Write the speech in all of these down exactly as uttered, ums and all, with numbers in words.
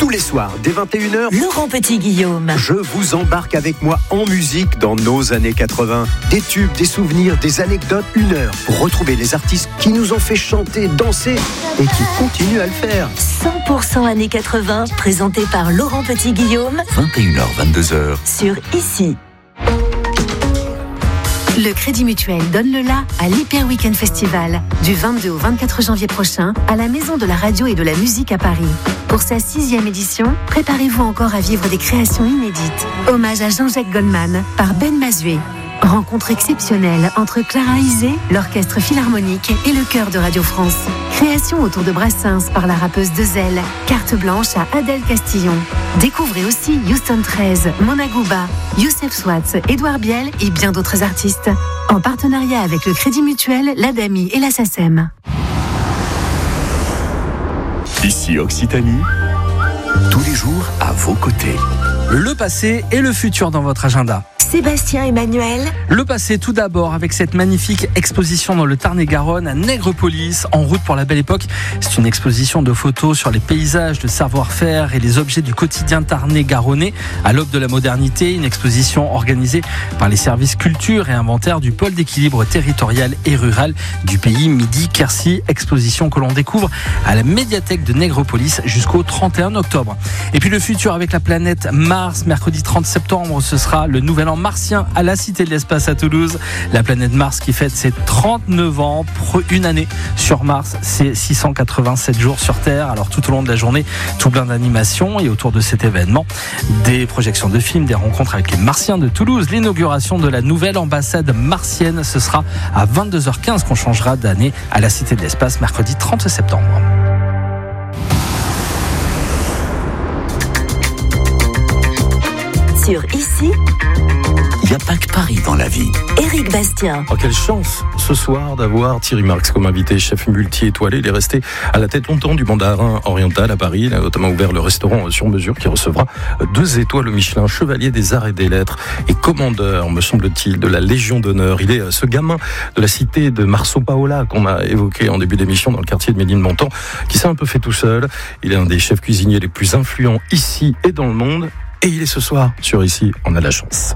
Tous les soirs, dès vingt et une heures, Laurent Petit-Guillaume. Je vous embarque avec moi en musique dans nos années quatre-vingts. Des tubes, des souvenirs, des anecdotes, une heure pour retrouver les artistes qui nous ont fait chanter, danser et qui continuent à le faire. cent pour cent années quatre-vingts, présenté par Laurent Petit-Guillaume. vingt et une heures, vingt-deux heures. Sur Ici. Le Crédit Mutuel donne le la à l'Hyper Weekend Festival du vingt-deux au vingt-quatre janvier prochain à la Maison de la Radio et de la Musique à Paris. Pour sa sixième édition, préparez-vous encore à vivre des créations inédites. Hommage à Jean-Jacques Goldman par Ben Mazué. Rencontre exceptionnelle entre Clara Isé, l'Orchestre Philharmonique et le Chœur de Radio France. Création autour de Brassens par la rappeuse Dezel. Carte blanche à Adèle Castillon. Découvrez aussi Houston treize, Mona Gouba, Youssef Swatz, Édouard Biel et bien d'autres artistes. En partenariat avec le Crédit Mutuel, l'Adami et la SACEM. Ici Occitanie, tous les jours à vos côtés. Le passé et le futur dans votre agenda. Sébastien Emmanuel. Le passé tout d'abord avec cette magnifique exposition dans le Tarn-et-Garonne à Nègrepolys, en route pour la belle époque. C'est une exposition de photos sur les paysages, le savoir-faire et les objets du quotidien tarn-et-garonnais à l'aube de la modernité. Une exposition organisée par les services culture et inventaire du pôle d'équilibre territorial et rural du pays Midi-Quercy. Exposition que l'on découvre à la médiathèque de Nègrepolys jusqu'au trente et un octobre. Et puis le futur avec la planète Mars, mercredi trente septembre, ce sera le nouvel an martien à la Cité de l'Espace à Toulouse. La planète Mars qui fête ses trente-neuf ans. Une année sur Mars, c'est six cent quatre-vingt-sept jours sur Terre. Alors tout au long de la journée, tout plein d'animations. Et autour de cet événement, des projections de films, des rencontres avec les Martiens de Toulouse. L'inauguration de la nouvelle ambassade martienne. Ce sera à vingt-deux heures quinze qu'on changera d'année à la Cité de l'Espace, mercredi trente septembre. Sur Ici, Il n'y a pas que Paris dans la vie. Éric Bastien. Oh, quelle chance ce soir d'avoir Thierry Marx comme invité, chef multi-étoilé. Il est resté à la tête longtemps du mandarin oriental à Paris. Il a notamment ouvert le restaurant sur mesure qui recevra deux étoiles au Michelin, chevalier des arts et des lettres et commandeur, me semble-t-il, de la Légion d'honneur. Il est ce gamin de la cité de Marceau Paola qu'on a évoqué en début d'émission dans le quartier de Ménilmontant, qui s'est un peu fait tout seul. Il est un des chefs cuisiniers les plus influents ici et dans le monde. Et il est ce soir sur Ici, on a de la chance.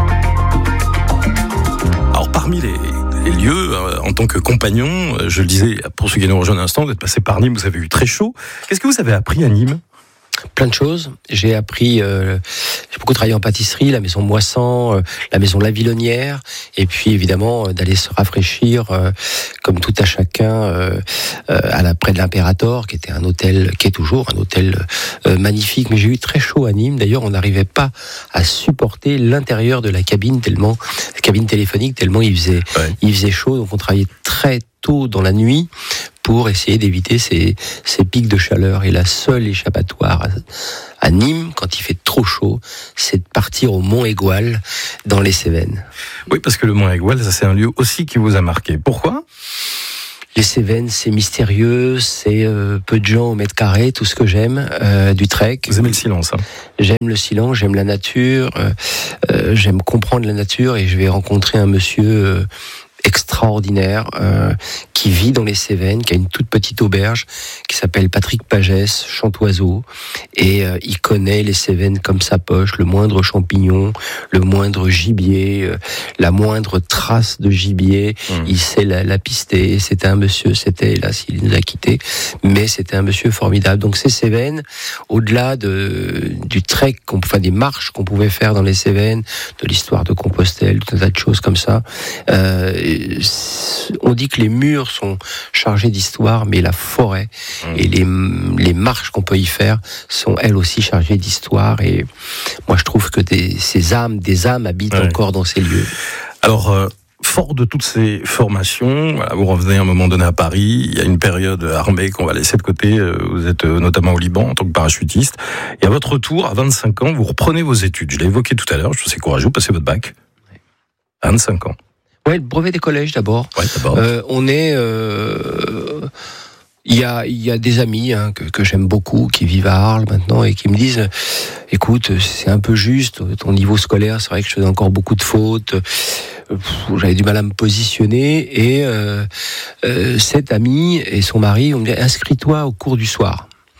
Alors parmi les, les lieux, euh, en tant que compagnon, euh, je le disais pour ceux qui nous rejoignent un instant, vous êtes passé par Nîmes, vous avez eu très chaud. Qu'est-ce que vous avez appris à Nîmes ? Plein de choses. J'ai appris, euh, j'ai beaucoup travaillé en pâtisserie, la maison Moissan, euh, la maison La Villonnière, et puis évidemment euh, d'aller se rafraîchir, euh, comme tout à chacun, euh, euh, à la, près de l'Impérator, qui était un hôtel, qui est toujours un hôtel euh, magnifique. Mais j'ai eu très chaud à Nîmes. D'ailleurs, on n'arrivait pas à supporter l'intérieur de la cabine tellement, la cabine téléphonique tellement il faisait, ouais. il faisait chaud. Donc on travaillait très tôt dans la nuit pour essayer d'éviter ces, ces pics de chaleur. Et la seule échappatoire à, à Nîmes, quand il fait trop chaud, c'est de partir au Mont Aigoual, dans les Cévennes. Oui, parce que le Mont Aigoual, ça c'est un lieu aussi qui vous a marqué. Pourquoi ? Les Cévennes, c'est mystérieux, c'est euh, peu de gens au mètre carré, tout ce que j'aime, euh, du trek. Vous aimez le silence, hein ? J'aime le silence, j'aime la nature, euh, euh, j'aime comprendre la nature, et je vais rencontrer un monsieur... Euh, extraordinaire, euh, qui vit dans les Cévennes, qui a une toute petite auberge, qui s'appelle Patrick Pagès, Chantoiseau, et euh, il connaît les Cévennes comme sa poche, le moindre champignon, le moindre gibier, euh, la moindre trace de gibier, mmh. il sait la, la pister. C'était un monsieur, c'était, hélas, il nous a quittés, mais c'était un monsieur formidable. Donc ces Cévennes, au-delà de, du trek, enfin des marches qu'on pouvait faire dans les Cévennes, de l'histoire de Compostelle, tout un tas de choses comme ça, euh, on dit que les murs sont chargés d'histoire, mais la forêt mmh. et les, les marches qu'on peut y faire sont elles aussi chargées d'histoire. Et moi, je trouve que des, ces âmes, des âmes habitent ouais. encore dans ces lieux. Alors, euh, fort de toutes ces formations, voilà, vous revenez à un moment donné à Paris, il y a une période armée qu'on va laisser de côté, vous êtes notamment au Liban en tant que parachutiste, et à votre retour, à vingt-cinq ans, vous reprenez vos études. Je l'ai évoqué tout à l'heure, je trouve que c'est courageux, vous passez votre bac. À vingt-cinq ans. Ouais, le brevet des collèges d'abord. Ouais, d'abord. Euh, on est, euh, il y a, il y a des amis hein, que, que j'aime beaucoup qui vivent à Arles maintenant et qui me disent, écoute, c'est un peu juste, ton niveau scolaire, c'est vrai que je faisais encore beaucoup de fautes, j'avais du mal à me positionner et euh, euh, cet ami et son mari ont dit, inscris-toi au cours du soir.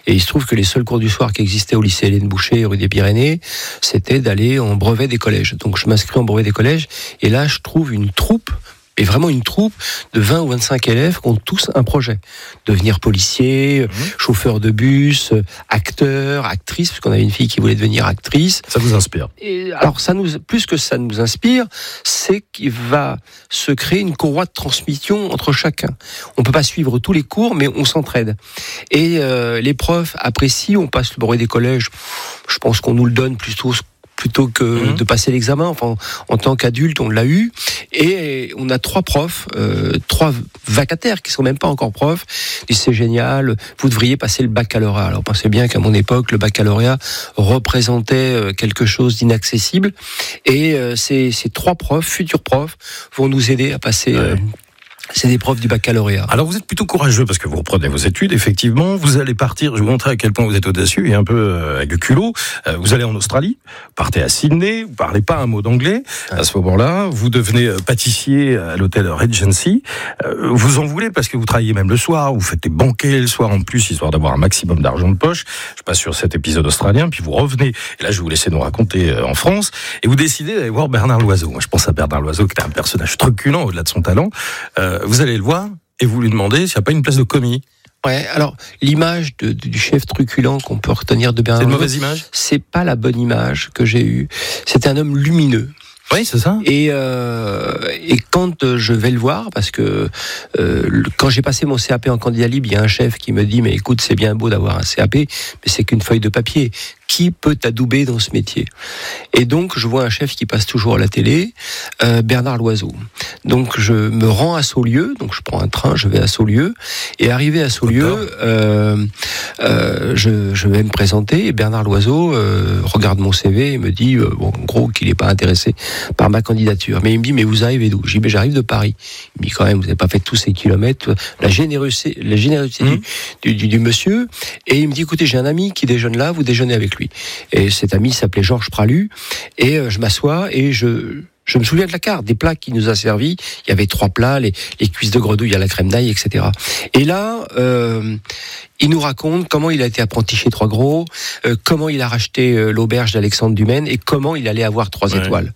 Et il se trouve que les seuls cours du soir qui existaient au lycée Hélène Boucher, rue des Pyrénées, c'était d'aller en brevet des collèges. Donc je m'inscris en brevet des collèges, et là je trouve une troupe, et vraiment une troupe de vingt ou vingt-cinq élèves qui ont tous un projet. Devenir policier, mmh. chauffeur de bus, acteur, actrice, parce qu'on avait une fille qui voulait devenir actrice. Ça vous inspire? Et alors, ça nous, plus que ça nous inspire, c'est qu'il va se créer une courroie de transmission entre chacun. On peut pas suivre tous les cours, mais on s'entraide. Et euh, les profs apprécient, on passe le brevet des collèges, je pense qu'on nous le donne plutôt plutôt que mmh. de passer l'examen. Enfin, en tant qu'adulte, on l'a eu. Et on a trois profs, euh, trois vacataires qui sont même pas encore profs. Et c'est génial, vous devriez passer le baccalauréat. Alors, pensez bien qu'à mon époque, le baccalauréat représentait quelque chose d'inaccessible. Et euh, ces, ces trois profs, futurs profs, vont nous aider à passer... Ouais. Euh, C'est des profs du baccalauréat. Alors vous êtes plutôt courageux parce que vous reprenez vos études, effectivement. Vous allez partir, je vais vous montrer à quel point vous êtes audacieux et un peu euh, avec du culot. Euh, vous allez en Australie, partez à Sydney, vous parlez pas un mot d'anglais. À ce moment-là, vous devenez euh, pâtissier à l'hôtel Regency. Euh, vous en voulez parce que vous travaillez même le soir, vous faites des banquets le soir en plus, histoire d'avoir un maximum d'argent de poche. Je passe sur cet épisode australien, puis vous revenez. Et là, je vais vous laisser nous raconter euh, en France. Et vous décidez d'aller voir Bernard Loiseau. Moi, je pense à Bernard Loiseau, qui est un personnage truculent au-delà de son talent. Euh, Vous allez le voir et vous lui demandez s'il n'y a pas une place de commis. Ouais, alors l'image de, de, du chef truculent qu'on peut retenir de Bernard Loiseau, c'est une mauvaise image. C'est pas la bonne image que j'ai eue. C'est un homme lumineux. Oui, c'est ça. Et, euh, et quand je vais le voir, parce que euh, quand j'ai passé mon C A P en candidat libre, il y a un chef qui me dit « Mais écoute, c'est bien beau d'avoir un C A P, mais c'est qu'une feuille de papier. Qui peut t'adouber dans ce métier ?» Et donc, je vois un chef qui passe toujours à la télé, euh, Bernard Loiseau. Donc, je me rends à Saulieu, donc je prends un train, je vais à Saulieu, et arrivé à Saulieu, euh, euh, je, je vais me présenter, et Bernard Loiseau euh, regarde mon C V et me dit, euh, bon, en gros, qu'il n'est pas intéressé par ma candidature. Mais il me dit, mais vous arrivez d'où? Je dis, mais j'arrive de Paris. Il me dit, quand même, vous n'avez pas fait tous ces kilomètres. La générosité, la générosité mmh. du, du, du monsieur. Et il me dit, écoutez, j'ai un ami qui déjeune là, vous déjeunez avec lui. Et cet ami s'appelait Georges Pralu. Et euh, je m'assois et je... Je me souviens de la carte, des plats qu'il nous a servis. Il y avait trois plats, les, les cuisses de grenouille à la crème d'ail, et cetera. Et là, euh, il nous raconte comment il a été apprenti chez Trois Gros, euh, comment il a racheté euh, l'auberge d'Alexandre Dumaine et comment il allait avoir trois ouais. étoiles.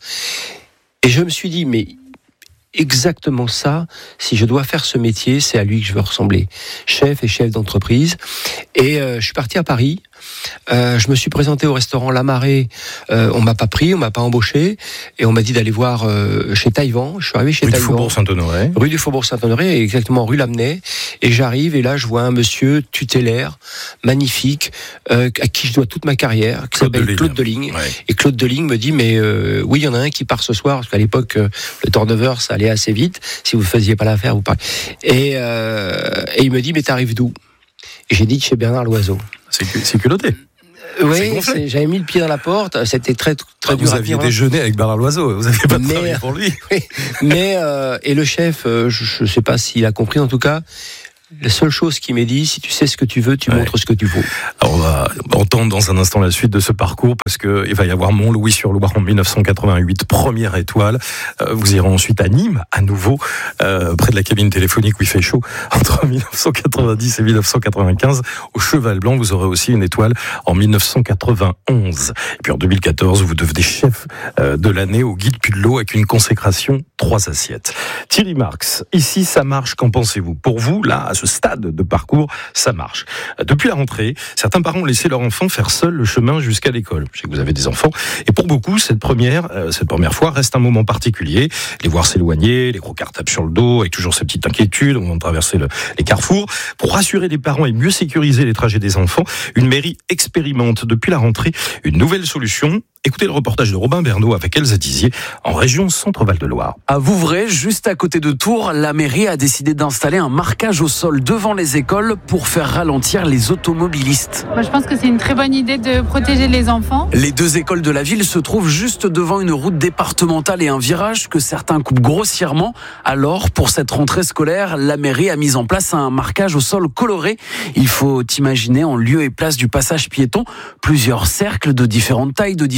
Et je me suis dit, mais exactement ça, si je dois faire ce métier, c'est à lui que je veux ressembler. Chef et chef d'entreprise. Et euh, je suis parti à Paris. Euh, je me suis présenté au restaurant La Marée. Euh, on m'a pas pris, on m'a pas embauché, et on m'a dit d'aller voir euh, chez Taïwan. Je suis arrivé chez rue Taïwan. Rue du Faubourg Saint-Honoré. Rue du Faubourg Saint-Honoré, exactement rue Lamennais. Et j'arrive et là je vois un monsieur tutélaire, magnifique, euh, à qui je dois toute ma carrière, qui s'appelle Claude Deligne. Ouais. Et Claude Deligne me dit mais euh, oui il y en a un qui part ce soir parce qu'à l'époque euh, le turnover ça allait assez vite. Si vous faisiez pas l'affaire vous parlez. Et, euh, et il me dit mais t'arrives d'où? Et j'ai dit de chez Bernard Loiseau. C'est, c'est culotté. Oui, c'est, j'avais mis le pied dans la porte. C'était très très ah, dur. Vous aviez à déjeuné avec Bernard Loiseau. Vous n'aviez pas travaillé pour lui. Oui, mais euh, et le chef, euh, je ne sais pas s'il a compris. En tout cas, la seule chose qu'il m'a dit, si tu sais ce que tu veux, tu ouais. montres ce que tu vaux. Alors on va entendre dans un instant la suite de ce parcours parce que il va y avoir Mont-Louis-sur-Loire en dix-neuf cent quatre-vingt-huit, première étoile. Euh, vous irez ensuite à Nîmes, à nouveau, euh, près de la cabine téléphonique où il fait chaud, entre dix-neuf cent quatre-vingt-dix et dix-neuf cent quatre-vingt-quinze. Au Cheval Blanc, vous aurez aussi une étoile en dix-neuf cent quatre-vingt-onze. Et puis en deux mille quatorze, vous devenez chef euh, de l'année au Guide Pudelot avec une consécration, trois assiettes. Thierry Marx, ici ça marche, qu'en pensez-vous? Pour vous, là, à ce stade de parcours, ça marche. Depuis la rentrée, certains parents ont laissé leur enfant faire seul le chemin jusqu'à l'école. Je sais que vous avez des enfants. Et pour beaucoup, cette première, euh, cette première fois reste un moment particulier. Les voir s'éloigner, les gros cartables sur le dos, avec toujours ces petites inquiétudes au moment de traverser le, les carrefours. Pour rassurer les parents et mieux sécuriser les trajets des enfants, une mairie expérimente depuis la rentrée une nouvelle solution. Écoutez le reportage de Robin Bernot avec Elsa Dizier en région Centre-Val de Loire. À Vouvray, juste à côté de Tours, la mairie a décidé d'installer un marquage au sol devant les écoles pour faire ralentir les automobilistes. Moi, je pense que c'est une très bonne idée de protéger les enfants. Les deux écoles de la ville se trouvent juste devant une route départementale et un virage que certains coupent grossièrement. Alors, pour cette rentrée scolaire, la mairie a mis en place un marquage au sol coloré. Il faut imaginer en lieu et place du passage piéton plusieurs cercles de différentes tailles, de différentes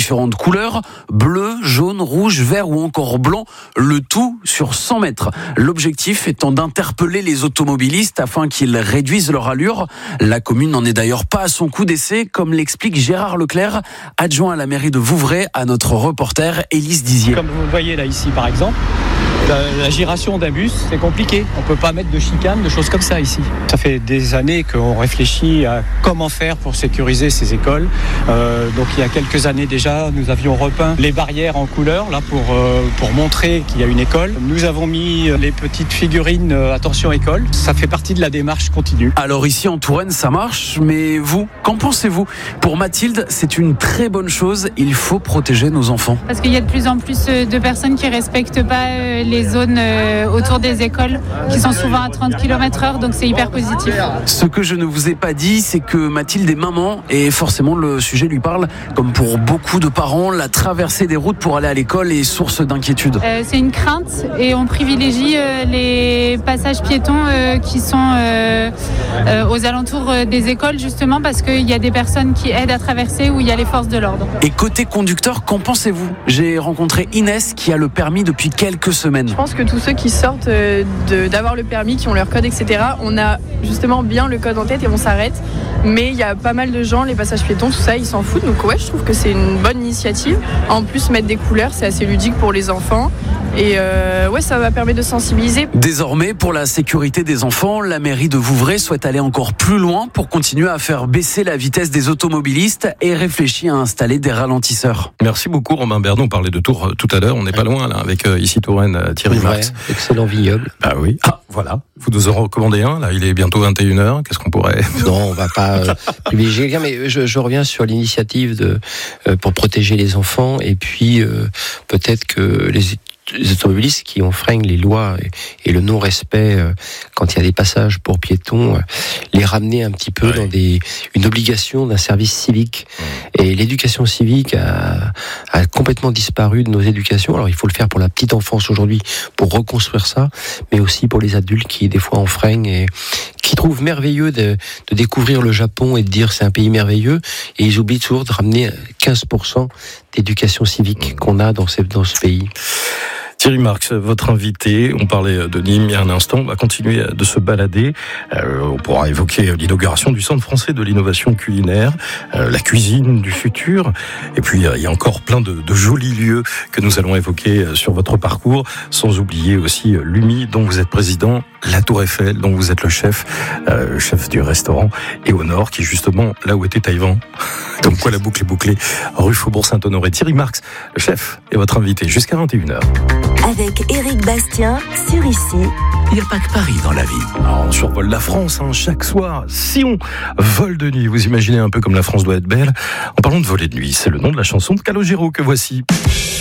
différentes couleurs, bleu, jaune, rouge, vert ou encore blanc, le tout sur cent mètres. L'objectif étant d'interpeller les automobilistes afin qu'ils réduisent leur allure. La commune n'en est d'ailleurs pas à son coup d'essai, comme l'explique Gérard Leclerc, adjoint à la mairie de Vouvray, à notre reporter Élise Dizier. Comme vous le voyez là ici par exemple, la, la giration d'un bus, c'est compliqué. On ne peut pas mettre de chicane, de choses comme ça ici. Ça fait des années qu'on réfléchit à comment faire pour sécuriser ces écoles. Euh, donc il y a quelques années déjà, nous avions repeint les barrières en couleur là pour, euh, pour montrer qu'il y a une école. Nous avons mis les petites figurines euh, attention école. Ça fait partie de la démarche continue. Alors ici en Touraine ça marche, mais vous, qu'en pensez-vous ? Pour Mathilde, c'est une très bonne chose. Il faut protéger nos enfants. Parce qu'il y a de plus en plus de personnes qui ne respectent pas les zones autour des écoles, qui sont souvent à trente kilomètres heure, donc c'est hyper positif. Ce que je ne vous ai pas dit, c'est que Mathilde est maman et forcément le sujet lui parle. Comme pour beaucoup de parents, la traversée des routes pour aller à l'école est source d'inquiétude. Euh, c'est une crainte et on privilégie euh, les passages piétons euh, qui sont euh, euh, aux alentours des écoles, justement parce qu'il y a des personnes qui aident à traverser où il y a les forces de l'ordre. Et côté conducteur, qu'en pensez-vous ? J'ai rencontré Inès qui a le permis depuis quelques semaines. Je pense que tous ceux qui sortent de, d'avoir le permis, qui ont leur code, et cetera, on a justement bien le code en tête et on s'arrête. Mais il y a pas mal de gens, les passages piétons, tout ça, ils s'en foutent. Donc ouais, je trouve que c'est une bonne initiative. En plus, mettre des couleurs, c'est assez ludique pour les enfants. Et euh, ouais, ça va permettre de sensibiliser. Désormais, pour la sécurité des enfants, la mairie de Vouvray souhaite aller encore plus loin pour continuer à faire baisser la vitesse des automobilistes et réfléchit à installer des ralentisseurs. Merci beaucoup Romain Berdon. On parlait de Tours tout à l'heure. On n'est pas loin là avec euh, ici Touraine, euh, Thierry Ouais, Marx. excellent vignoble. Ah oui. Ah voilà. Vous nous en recommandez un. Là, il est bientôt vingt et une heures. Qu'est-ce qu'on pourrait... Non, on va pas euh, privilégier quelqu'un, mais je, je reviens sur l'initiative de euh, pour protéger les enfants et puis euh, peut-être que les les automobilistes qui enfreignent les lois et, et le non-respect euh, quand il y a des passages pour piétons, euh, les ramener un petit peu ouais. dans des, une obligation d'un service civique. Ouais. Et l'éducation civique a, a complètement disparu de nos éducations. Alors il faut le faire pour la petite enfance aujourd'hui, pour reconstruire ça, mais aussi pour les adultes qui des fois enfreignent et qui trouvent merveilleux de, de découvrir le Japon et de dire c'est un pays merveilleux, et ils oublient toujours de ramener quinze pour cent d'éducation civique qu'on a dans ce, dans ce pays. Thierry Marx, votre invité, on parlait de Nîmes il y a un instant, on va continuer de se balader, euh, on pourra évoquer l'inauguration du Centre français de l'innovation culinaire, euh, la cuisine du futur, et puis euh, il y a encore plein de, de jolis lieux que nous allons évoquer sur votre parcours, sans oublier aussi l'U M I dont vous êtes président, la Tour Eiffel dont vous êtes le chef, euh, chef du restaurant, et au nord qui est justement là où était Taïwan. Comme quoi la boucle est bouclée, rue Faubourg-Saint-Honoré. Thierry Marx, le chef, est votre invité jusqu'à vingt et une heures. Avec Éric Bastien sur Ici. Il n'y a pas que Paris dans la vie. Alors, on survole la France hein, chaque soir. Si on vole de nuit, vous imaginez un peu comme la France doit être belle. En parlant de voler de nuit, c'est le nom de la chanson de Calogero que voici.